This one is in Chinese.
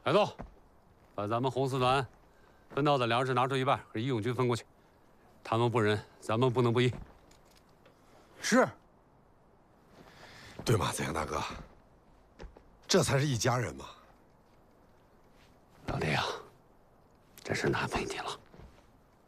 海东，把咱们红四团分到的粮食拿出一半，给义勇军分过去。他们不仁，咱们不能不义。 是。 对嘛，子阳大哥，这才是一家人嘛。 老弟啊，真是难为你了。